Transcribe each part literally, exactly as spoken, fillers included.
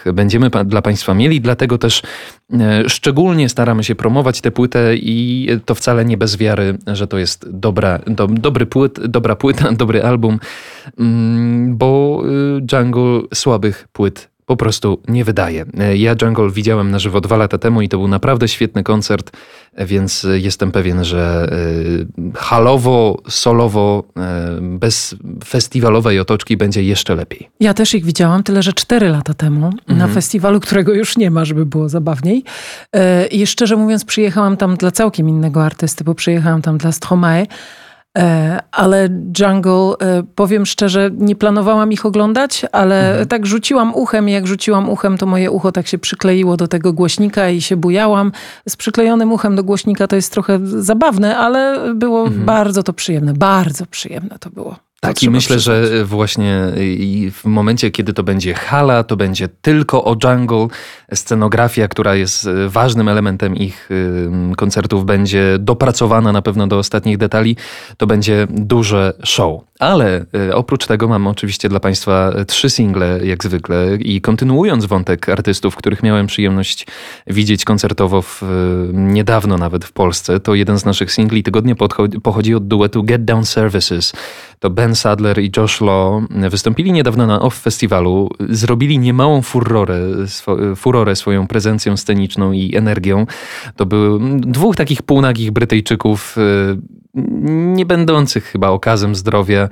będziemy pa- dla Państwa mieli, dlatego też e, szczególnie staramy się promować tę płytę i to wcale nie bez wiary, że to jest dobra, do, dobry płyt, dobra płyta, dobry album, mm, bo y, Jungle słabych płyt po prostu nie wydaje. Ja Jungle widziałem na żywo dwa lata temu i to był naprawdę świetny koncert, więc jestem pewien, że halowo, solowo, bez festiwalowej otoczki będzie jeszcze lepiej. Ja też ich widziałam, tyle że cztery lata temu mhm. na festiwalu, którego już nie ma, żeby było zabawniej. I szczerze mówiąc przyjechałam tam dla całkiem innego artysty, bo przyjechałam tam dla Stromae. Ale Jungle, powiem szczerze, nie planowałam ich oglądać, ale mhm. tak rzuciłam uchem i jak rzuciłam uchem, to moje ucho tak się przykleiło do tego głośnika i się bujałam. Z przyklejonym uchem do głośnika to jest trochę zabawne, ale było mhm. bardzo to przyjemne, bardzo przyjemne to było. Tak, i myślę, przyznać. że właśnie w momencie, kiedy to będzie hala, to będzie tylko o Jungle. Scenografia, która jest ważnym elementem ich koncertów, będzie dopracowana na pewno do ostatnich detali. To będzie duże show. Ale oprócz tego mam oczywiście dla Państwa trzy single, jak zwykle. I kontynuując wątek artystów, których miałem przyjemność widzieć koncertowo w, niedawno nawet w Polsce, to jeden z naszych singli tygodnia podchodzi, pochodzi od duetu Get Down Services. To Ben Sadler i Josh Law wystąpili niedawno na Off Festiwalu, zrobili niemałą furorę, swo, furorę swoją prezencją sceniczną i energią. To był dwóch takich półnagich Brytyjczyków, nie będących chyba okazem zdrowia,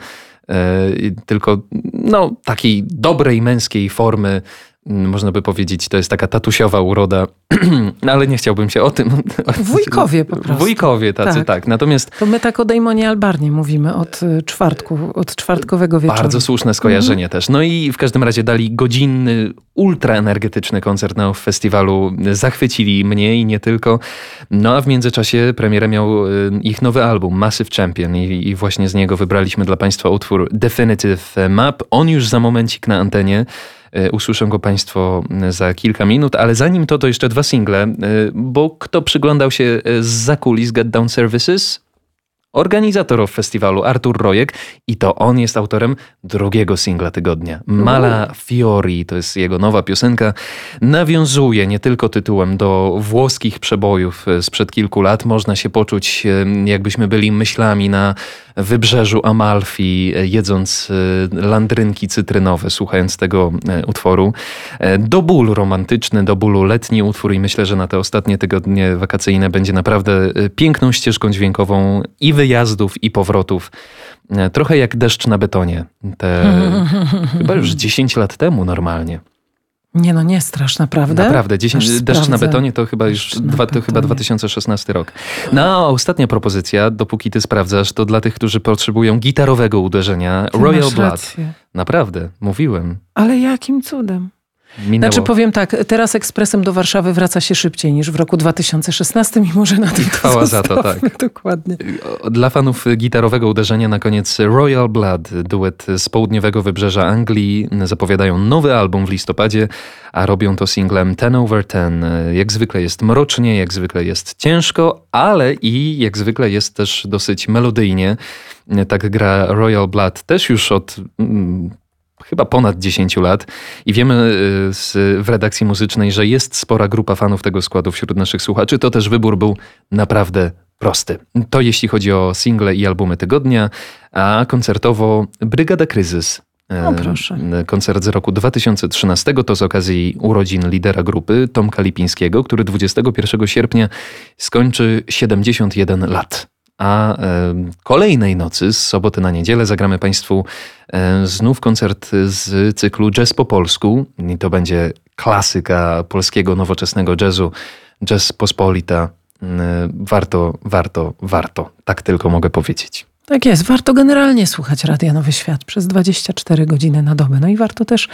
tylko no, takiej dobrej męskiej formy. Można by powiedzieć, to jest taka tatusiowa uroda, ale nie chciałbym się o tym... Wujkowie po prostu. Wujkowie tacy, tak. tak. Natomiast... To my tak o Damonie Albarnie mówimy od czwartku, od czwartkowego wieczoru. Bardzo słuszne skojarzenie mm. też. No i w każdym razie dali godzinny, ultraenergetyczny koncert na festiwalu. Zachwycili mnie i nie tylko. No a w międzyczasie premierę miał ich nowy album, Massive Champion i, i właśnie z niego wybraliśmy dla Państwa utwór Definitive Map. On już za momencik na antenie. Usłyszą go Państwo za kilka minut, ale zanim to, to jeszcze dwa single, bo kto przyglądał się zza kulis Get Down Services? Organizator festiwalu Artur Rojek i to on jest autorem drugiego singla tygodnia. Mala Fiori, to jest jego nowa piosenka, nawiązuje nie tylko tytułem do włoskich przebojów sprzed kilku lat. Można się poczuć, jakbyśmy byli myślami na wybrzeżu Amalfi, jedząc landrynki cytrynowe, słuchając tego utworu. Do bólu romantyczny, do bólu letni utwór i myślę, że na te ostatnie tygodnie wakacyjne będzie naprawdę piękną ścieżką dźwiękową i wyjazdów i powrotów. Trochę jak Deszcz na betonie. Te chyba już dziesięć lat temu normalnie. Nie no, nie strasz, naprawdę? Naprawdę, dziesięć, Deszcz na betonie to chyba już dwa, to chyba dwa tysiące szesnasty rok. No a ostatnia propozycja, dopóki ty sprawdzasz, to dla tych, którzy potrzebują gitarowego uderzenia, ty Royal Blood. Naprawdę, mówiłem. Ale jakim cudem? Minęło. Znaczy powiem tak, teraz ekspresem do Warszawy wraca się szybciej niż w roku dwa tysiące szesnastym i może na tym chwała to za to, tak. Dokładnie. Dla fanów gitarowego uderzenia na koniec Royal Blood, duet z południowego wybrzeża Anglii, zapowiadają nowy album w listopadzie, a robią to singlem ten over ten. Jak zwykle jest mrocznie, jak zwykle jest ciężko, ale i jak zwykle jest też dosyć melodyjnie. Tak gra Royal Blood też już od... Mm, chyba ponad dziesięć lat i wiemy z, w redakcji muzycznej, że jest spora grupa fanów tego składu wśród naszych słuchaczy. To też wybór był naprawdę prosty. To jeśli chodzi o single i albumy tygodnia, a koncertowo Brygada Kryzys. O, proszę. Koncert z roku dwa tysiące trzynastego to z okazji urodzin lidera grupy Tomka Lipińskiego, który dwudziestego pierwszego sierpnia skończy siedemdziesiąt jeden lat. A e, kolejnej nocy, z soboty na niedzielę, zagramy Państwu e, znów koncert z cyklu Jazz po polsku. I to będzie klasyka polskiego, nowoczesnego jazzu, Jazz Pospolita. E, warto, warto, warto. Tak tylko mogę powiedzieć. Tak jest. Warto generalnie słuchać Radia Nowy Świat przez dwadzieścia cztery godziny na dobę. No i warto też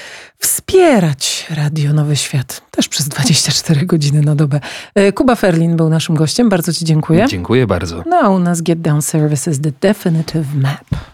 wspierać Radio Nowy Świat też przez dwadzieścia cztery godziny na dobę. Kuba Ferlin był naszym gościem. Bardzo Ci dziękuję. Dziękuję bardzo. No a u nas Get Down Services, The Definitive Map.